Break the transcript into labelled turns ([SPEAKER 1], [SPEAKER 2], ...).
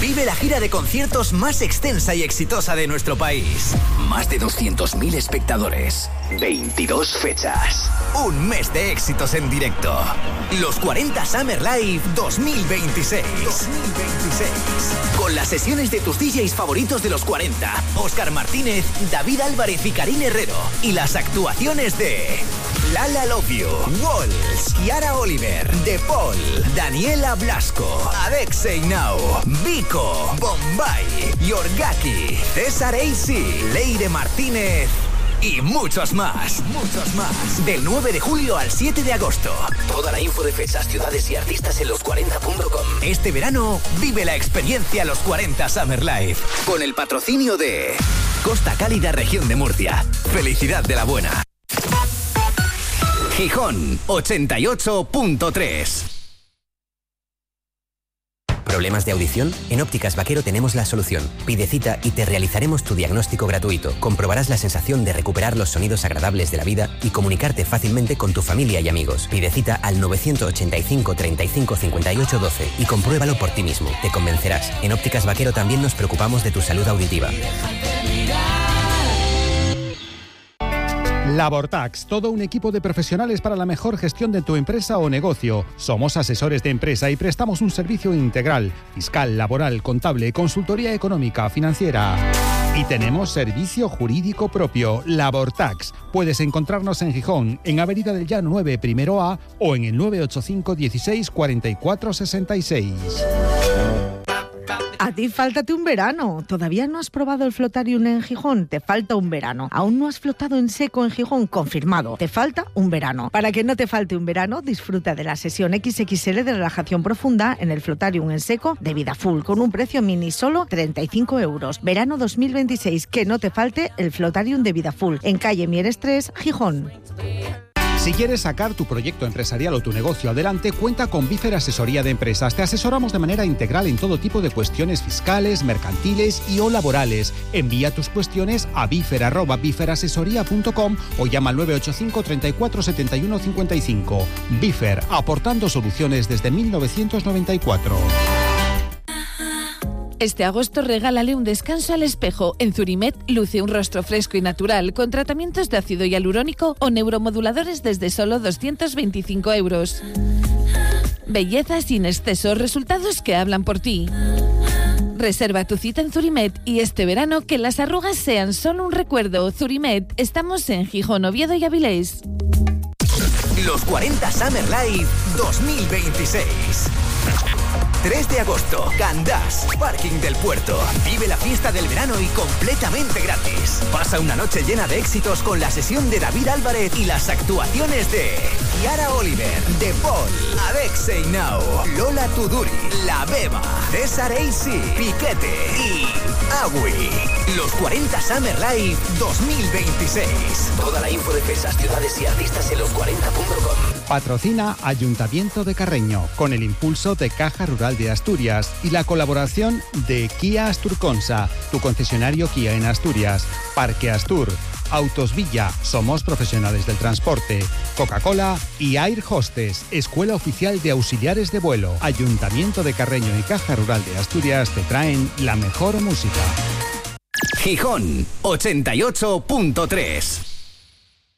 [SPEAKER 1] Vive la gira de conciertos más extensa y exitosa de nuestro país. Más de 200.000 espectadores. 22 fechas. Un mes de éxitos en directo. Los 40 Summer Live 2026. Con las sesiones de tus DJs favoritos de los 40. Óscar Martínez, David Álvarez y Karine Herrero. Y las actuaciones de Lala Love You, Walls, Kiara Oliver, De Paul, Daniela Blasco, Adexei Now, Vico, Bombay, Yorgaki, César AC, Leire Martínez y muchos más. Del 9 de julio al 7 de agosto. Toda la info de fechas, ciudades y artistas en los40.com. Este verano vive la experiencia Los 40 Summer Live con el patrocinio de Costa Cálida, región de Murcia. Felicidad de la buena. Gijón 88.3.
[SPEAKER 2] ¿Problemas de audición? En Ópticas Vaquero tenemos la solución. Pide cita y te realizaremos tu diagnóstico gratuito. Comprobarás la sensación de recuperar los sonidos agradables de la vida y comunicarte fácilmente con tu familia y amigos. Pide cita al 985 35 58 12 y compruébalo por ti mismo. Te convencerás. En Ópticas Vaquero también nos preocupamos de tu salud auditiva.
[SPEAKER 3] Labortax, todo un equipo de profesionales para la mejor gestión de tu empresa o negocio. Somos asesores de empresa y prestamos un servicio integral, fiscal, laboral, contable, consultoría económica, financiera. Y tenemos servicio jurídico propio, Labortax. Puedes encontrarnos en Gijón, en Avenida del Llano 9, primero A, o en el 985 16 44 66.
[SPEAKER 4] A ti fáltate un verano. ¿Todavía no has probado el Flotarium en Gijón? Te falta un verano. ¿Aún no has flotado en seco en Gijón? Confirmado. Te falta un verano. Para que no te falte un verano, disfruta de la sesión XXL de relajación profunda en el Flotarium en seco de Vida Full, con un precio mini solo 35 euros. Verano 2026. Que no te falte el Flotarium de Vida Full, en calle Mieres 3, Gijón.
[SPEAKER 3] Si quieres sacar tu proyecto empresarial o tu negocio adelante, cuenta con Bifer Asesoría de Empresas. Te asesoramos de manera integral en todo tipo de cuestiones fiscales, mercantiles y o laborales. Envía tus cuestiones a bifer@biferasesoría.com o llama al 985 34 71 55. Bifer, aportando soluciones desde 1994.
[SPEAKER 5] Este agosto regálale un descanso al espejo. En Zurimet luce un rostro fresco y natural con tratamientos de ácido hialurónico o neuromoduladores desde solo 225 euros. Belleza sin exceso, resultados que hablan por ti. Reserva tu cita en Zurimet y este verano que las arrugas sean solo un recuerdo. Zurimet, estamos en Gijón, Oviedo y Avilés.
[SPEAKER 1] Los 40 Summer Live 2026. 3 de agosto, Candás, Parking del Puerto. Vive la fiesta del verano y completamente gratis. Pasa una noche llena de éxitos con la sesión de David Álvarez y las actuaciones de Kiara Oliver, De Paul, Adexei Now, Lola Tuduri, La Beba, César AC, Piquete y Agui. Los 40 Summer Live 2026. Toda la info de fechas, ciudades y artistas en los40.com.
[SPEAKER 3] Patrocina Ayuntamiento de Carreño, con el impulso de Caja Rural de Asturias y la colaboración de Kia Asturconsa, tu concesionario Kia en Asturias, Parque Astur, Autos Villa, somos profesionales del transporte, Coca-Cola y Air Hostess, Escuela Oficial de Auxiliares de Vuelo. Ayuntamiento de Carreño y Caja Rural de Asturias te traen la mejor música.
[SPEAKER 1] Gijón 88.3.